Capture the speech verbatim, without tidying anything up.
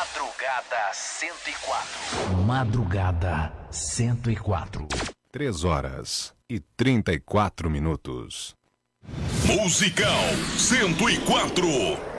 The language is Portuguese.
Madrugada cento e quatro. Madrugada cento e quatro. Três horas e trinta e quatro minutos. Musical cento e quatro.